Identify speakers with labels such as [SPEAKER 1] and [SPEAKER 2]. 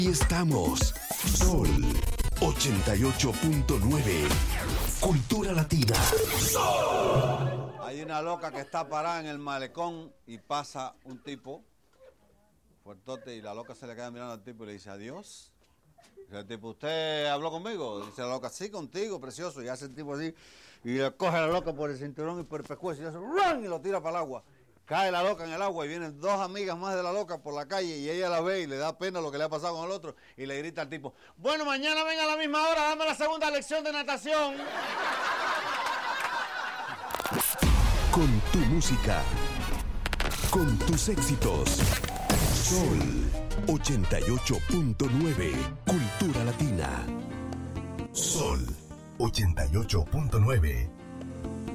[SPEAKER 1] Y estamos. Sol 88.9. Cultura Latina.
[SPEAKER 2] Hay una loca que está parada en el malecón y pasa un tipo fuertote y la loca se le queda mirando al tipo y le dice adiós. Dice el tipo, ¿usted habló conmigo? Dice la loca, sí, contigo, precioso. Y hace el tipo así y le coge a la loca por el cinturón y por el pescuezo y hace ¡ran! Y lo tira para el agua. Cae la loca en el agua y vienen dos amigas más de la loca por la calle y ella la ve y le da pena lo que le ha pasado con el otro y le grita al tipo, bueno, mañana venga a la misma hora, dame la segunda lección de natación.
[SPEAKER 1] Con tu música, con tus éxitos. Sol 88.9. Cultura Latina. Sol 88.9.